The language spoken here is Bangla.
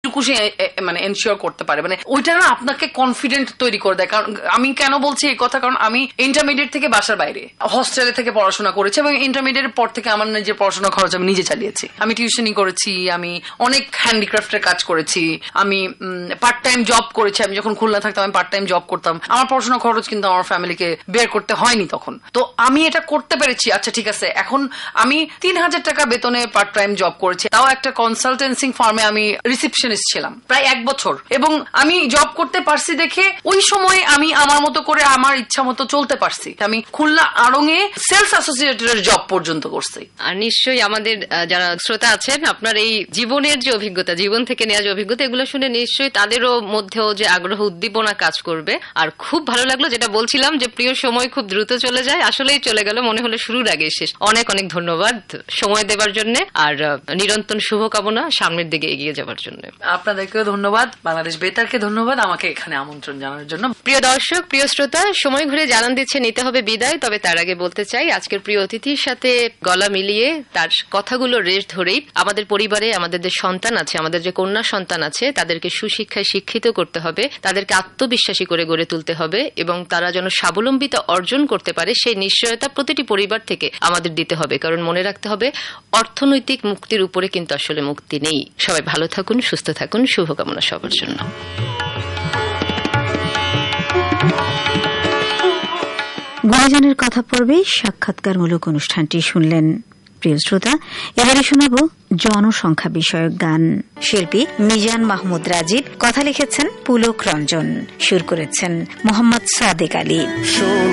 মানে এনশিওর করতে পারে, মানে ওইটা না আপনাকে কনফিডেন্ট তৈরি করে দেয়। কারণ আমি কেন বলছি এই কথা, কারণ আমি ইন্টারমিডিয়েট থেকে বাসার বাইরে হস্টেলে থেকে পড়াশোনা করেছি এবং ইন্টারমিডিয়েট পর থেকে আমার নিজের পড়াশোনা খরচ আমি নিজে চালিয়েছি। আমি টিউশনই করেছি, আমি অনেক হ্যান্ডিক্রাফটের কাজ করেছি, আমি পার্ট টাইম জব করেছি। আমি যখন খুলনা থাকতাম আমি পার্ট টাইম জব করতাম, আমার পড়াশোনা খরচ কিন্তু আমার ফ্যামিলিকে বের করতে হয়নি তখন। তো আমি এটা করতে পেরেছি। আচ্ছা ঠিক আছে, এখন আমি 3,000 টাকা বেতনে পার্ট টাইম জব করেছি, তাও একটা কনসালটেন্সি ফার্মে আমি রিসেপশনিস্ট ছিলাম প্রায় 1 বছর, এবং আমি জব করতে পারছি দেখে ওই সময় আমি আমার মতো করে আমার ইচ্ছা মতো চলতে পারছি। আমি খুলনা আড়ং-এ সেলস অ্যাসোসিয়েটের জব পর্যন্ত করছি। আর নিশ্চয়ই আমাদের যারা শ্রোতা আছেন, আপনার এই জীবনের যে অভিজ্ঞতা, জীবন থেকে নেওয়া যে অভিজ্ঞতা, এগুলো শুনে নিশ্চয়ই তাদেরও মধ্যেও যে আগ্রহ উদ্দীপনা কাজ করবে। আর খুব ভালো লাগলো যেটা বলছিলাম যে প্রিয় সময় খুব দ্রুত চলে যায়, আসলেই চলে গেল, মনে হলো শুরুর আগে শেষ। অনেক অনেক ধন্যবাদ সময় দেবার জন্য, আর নিরন্তর শুভকামনা সামনের দিকে এগিয়ে যাবার জন্য। আপনাদেরকেও ধন্যবাদ, বাংলাদেশ বেতারকে ধন্যবাদ আমাকে এখানে আমন্ত্রণ জানানোর জন্য। প্রিয় দর্শক, প্রিয় শ্রোতা, সময় ঘুরে জানান দিচ্ছে নিতে হবে বিদায়। তবে তার আগে বলতে চাই, আজকের প্রিয় অতিথির সাথে গলা মিলিয়ে তার কথাগুলো রেশ ধরেই আমাদের পরিবারে আমাদের যে সন্তান আছে, আমাদের যে কন্যা সন্তান আছে, তাদেরকে সুশিক্ষায় শিক্ষিত করতে হবে, তাদেরকে আত্মবিশ্বাসী করে গড়ে তুলতে হবে, এবং তারা যেন স্বাবলম্বিতা অর্জন করতে পারে সেই নিশ্চয়তা প্রতিটি পরিবার থেকে আমাদের দিতে হবে। কারণ মনে রাখতে হবে, অর্থনৈতিক মুক্তির উপরে কিন্তু আসলে মুক্তি নেই। সবাই ভালো থাকুন, সুস্থ থাকুন, শুভকামনা সবার জন্য। গুণীজনের কথা পড়বে সাক্ষাৎকারমূলক অনুষ্ঠানটি শুনলেন। প্রিয় শ্রোতা, এবারে শোনাব জনসংখ্যা বিষয়ক গান। শিল্পী মিজান মাহমুদ রাজীব, কথা লিখেছেন পুলক রঞ্জন, সুর করেছেন মোহাম্মদ সাদেক আলী।